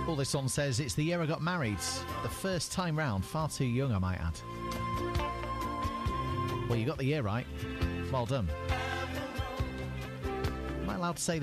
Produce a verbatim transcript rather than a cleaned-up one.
All this one says it's the year I got married. The first time round, far too young, I might add. Well, you got the year right. Well done. Am I allowed to say